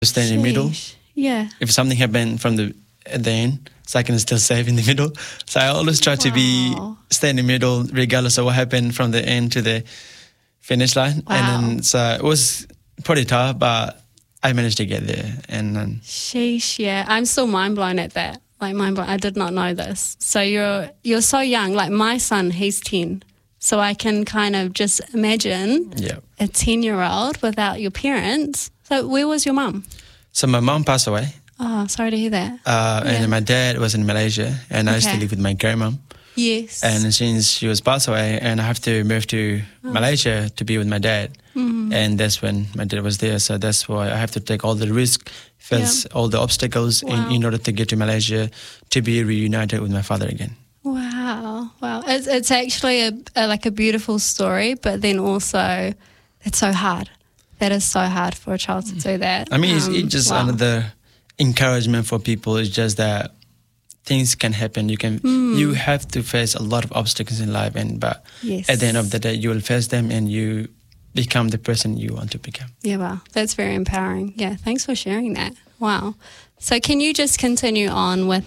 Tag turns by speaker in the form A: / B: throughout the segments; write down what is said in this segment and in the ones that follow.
A: Stay in the middle.
B: Sheesh. Yeah.
A: If something happened at the end, so I can still save in the middle. So I always try to stay in the middle, regardless of what happened from the end to the finish line.
B: Wow.
A: And then, so it was pretty tough, but I managed to get there. And then,
B: Sheesh, yeah. I'm still mind blown at that. Like mind blown. I did not know this. So you're so young. Like my son, he's 10. So I can kind of just imagine a 10-year-old without your parents. So where was your mum?
A: So my mom passed away.
B: Oh, sorry to hear that.
A: And my dad was in Malaysia, and I used to live with my grandmom.
B: Yes.
A: And since she was passed away, and I have to move to Malaysia to be with my dad.
B: Mm-hmm.
A: And that's when my dad was there. So that's why I have to take all the risk, face all the obstacles in order to get to Malaysia to be reunited with my father again.
B: Wow. It's actually like a beautiful story, but then also it's so hard. That is so hard for a child to do that.
A: I mean, it's just another encouragement for people. It's just that things can happen. You have to face a lot of obstacles in life, but at the end of the day, you will face them and you become the person you want to become.
B: Yeah, wow. That's very empowering. Yeah, thanks for sharing that. Wow. So can you just continue on with,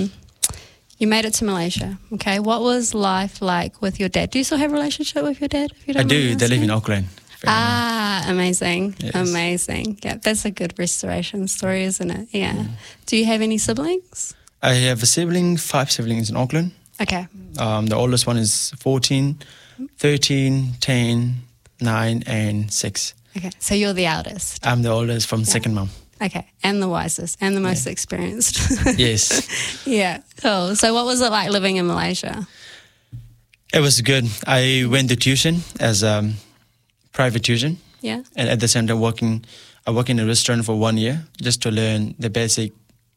B: you made it to Malaysia, okay? What was life like with your dad? Do you still have a relationship with your dad? If you don't
A: I do.
B: mind
A: They live in
B: asking?
A: Auckland.
B: Amazing.
A: Yes.
B: Amazing. Yeah, that's a good restoration story, isn't it? Yeah. Do you have any siblings?
A: I have 5 siblings in Auckland.
B: Okay.
A: The oldest one is 14, 13, 10, 9, and 6.
B: Okay. So you're the eldest.
A: I'm the oldest from second mom.
B: Okay. And the wisest and the most experienced.
A: Yes.
B: Yeah. Cool. So what was it like living in Malaysia?
A: It was good. I went to tuition as private tuition.
B: Yeah.
A: And at the same time, I work in a restaurant for 1 year just to learn the basic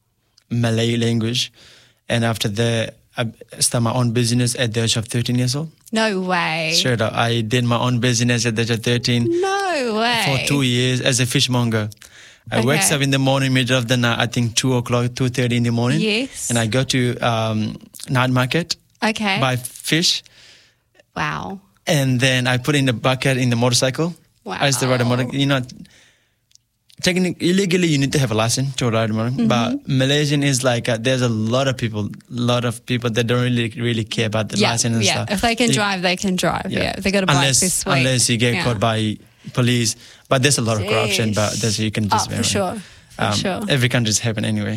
A: Malay language. And after that, I started my own business at the age of 13 years old.
B: No way.
A: Straight up. I did my own business at the age of 13.
B: No way.
A: For 2 years as a fishmonger. I wake up in the morning, middle of the night, I think 2 o'clock, 2:30 in the morning.
B: Yes.
A: And I go to night market, buy fish.
B: Wow.
A: And then I put in the bucket in the motorcycle.
B: Wow.
A: I used to ride a motorcycle. Technically, illegally, you need to have a license to ride a motorcycle. But Malaysian is like, there's a lot of people that don't really care about the license and stuff.
B: If they can drive, they can drive. Yeah. If they got a bike, they're sweet.
A: Unless you get caught by police. But there's a lot of corruption, but you can just...
B: for sure. For sure.
A: Every country's happen anyway.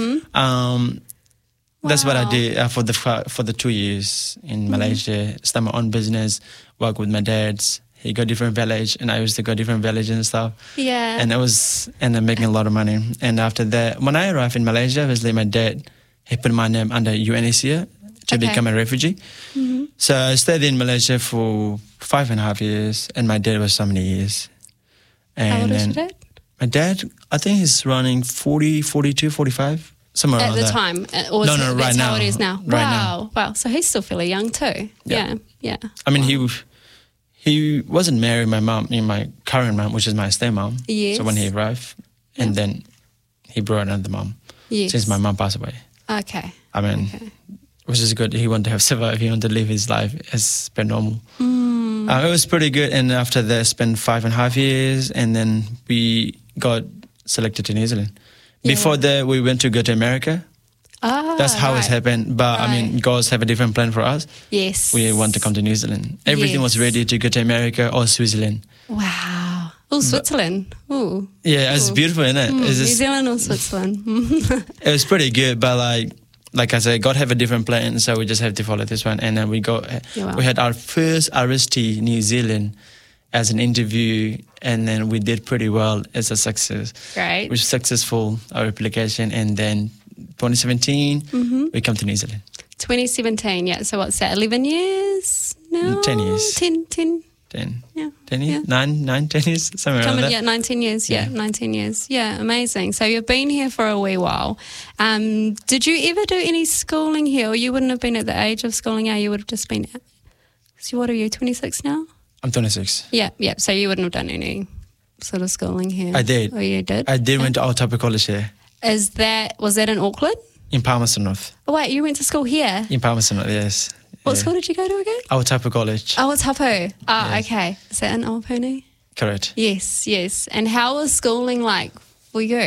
A: That's what I did for the 2 years in Malaysia. Start my own business, work with my dads. He got different village, and I used to go different villages and stuff.
B: Yeah.
A: And I'm making a lot of money. And after that, when I arrived in Malaysia, obviously my dad, he put my name under UNHCR to become a refugee. So I stayed in Malaysia for 5.5 years, and my dad was so many years. And
B: how old is your dad?
A: My dad, I think he's running 40, 42, 45, somewhere around
B: At the
A: there.
B: time? Or
A: No,
B: that's
A: right now.
B: how it is now?
A: Right now.
B: Wow. So he's still fairly young too. Yeah.
A: I mean, he wasn't married my current mom, which is my stepmom.
B: Yes.
A: So when he arrived, and then he brought another mom.
B: Yes.
A: Since my mom passed away.
B: Okay.
A: I mean, which is good. He wanted to have survived. He wanted to live his life as per normal. It was pretty good. And after that, spent 5.5 years, and then we got selected to New Zealand. Before that, we went to go to America. That's how it's happened. But I mean, God have a different plan for us.
B: Yes.
A: We want to come to New Zealand. Everything was ready to go to America or Switzerland.
B: Wow. Oh, Switzerland. Ooh.
A: Yeah, it's beautiful, isn't it?
B: New Zealand or Switzerland?
A: It was pretty good, but like I said, God have a different plan, so we just have to follow this one. And then we had our first RST New Zealand as an interview, and then we did pretty well as a success.
B: Great.
A: We were successful, our application, and then 2017, we come to New Zealand.
B: 2017, yeah. So what's that, 11 years now?
A: 10 years.
B: 10. Yeah.
A: 10 years?
B: Yeah.
A: 10 years, somewhere around that.
B: Yeah, 19 years. Yeah, 19 years. Yeah, amazing. So you've been here for a wee while. Did you ever do any schooling here? Or you wouldn't have been at the age of schooling now, you would have just been... So what are you, 26 now?
A: I'm 26.
B: Yeah. So you wouldn't have done any sort of schooling here?
A: I did.
B: Oh, you did?
A: I did went to Aotearoa College here.
B: Was that in Auckland?
A: In Palmerston North.
B: Oh, wait, you went to school here?
A: In Palmerston North, yes.
B: What school did you go to again?
A: Aotearoa College.
B: Oh, it's Tapu. Oh, okay. Is that in Opuni?
A: Correct.
B: Yes. And how was schooling like for you?